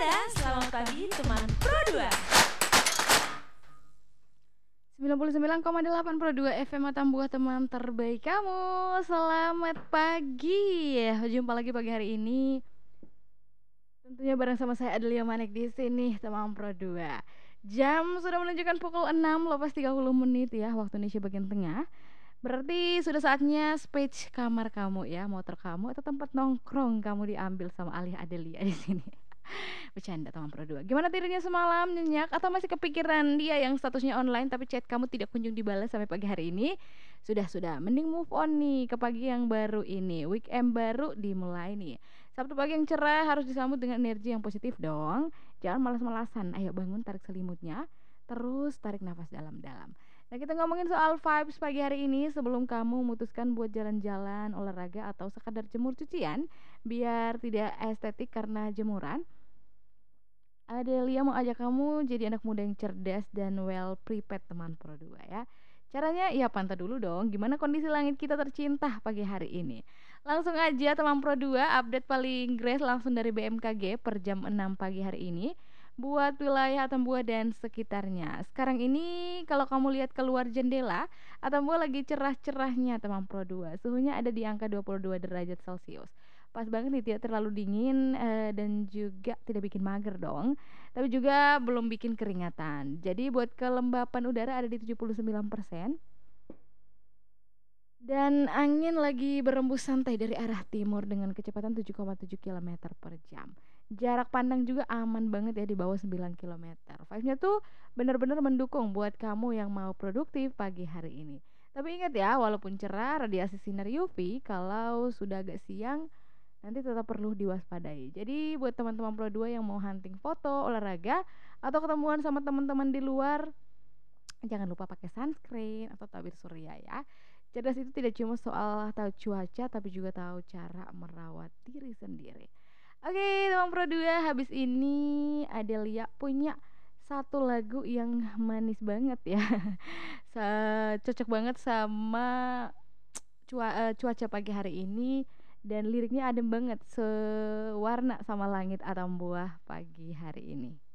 Selamat pagi teman Pro 2. 99,8 Pro 2 FM Tambuah, teman terbaik kamu. Selamat pagi. Jumpa lagi pagi hari ini. Tentunya bareng sama saya Adelia Manik di sini, teman Pro 2. Jam sudah menunjukkan pukul 6 lepas 30 menit ya, waktu Indonesia bagian tengah. Berarti sudah saatnya space kamar kamu ya, motor kamu atau tempat nongkrong kamu diambil sama Alih Adelia di sini. Bercanda teman Pro 2. Gimana tidurnya semalam, nyenyak atau masih kepikiran dia yang statusnya online tapi chat kamu tidak kunjung dibalas sampai pagi hari ini? Sudah, mending move on nih ke pagi yang baru ini. Weekend baru dimulai nih. Sabtu pagi yang cerah harus disambut dengan energi yang positif dong. Jangan malas-malasan. Ayo bangun, tarik selimutnya. Terus tarik nafas dalam-dalam. Nah, kita ngomongin soal vibes pagi hari ini sebelum kamu memutuskan buat jalan-jalan, olahraga atau sekadar jemur cucian biar tidak estetik karena jemuran. Adelia mau ajak kamu jadi anak muda yang cerdas dan well prepared, teman Pro 2 ya. Caranya ya pantau dulu dong gimana kondisi langit kita tercinta pagi hari ini. Langsung aja teman Pro 2 update paling grace langsung dari BMKG per jam 6 pagi hari ini buat wilayah Atambua dan sekitarnya. Sekarang ini kalau kamu lihat keluar jendela, Atambua lagi cerah-cerahnya teman Pro 2. Suhunya ada di angka 22 derajat Celcius. Pas banget nih, tidak terlalu dingin dan juga tidak bikin mager dong. Tapi juga belum bikin keringatan. Jadi buat kelembapan udara ada di 79%. Dan angin lagi berembus santai dari arah timur dengan kecepatan 7,7 km per jam. Jarak pandang juga aman banget ya, di bawah 9 km. Vibe-nya tuh benar-benar mendukung buat kamu yang mau produktif pagi hari ini. Tapi ingat ya, walaupun cerah, radiasi sinar UV kalau sudah agak siang nanti tetap perlu diwaspadai. Jadi buat teman-teman Pro 2 yang mau hunting foto, olahraga, atau ketemuan sama teman-teman di luar, jangan lupa pakai sunscreen atau tabir surya ya. Cerdas itu tidak cuma soal tahu cuaca, tapi juga tahu cara merawat diri sendiri. Oke, teman Pro 2, habis ini Adelia punya satu lagu yang manis banget ya. Cocok banget sama cuaca pagi hari ini, dan liriknya adem banget, sewarna sama langit Atambua pagi hari ini.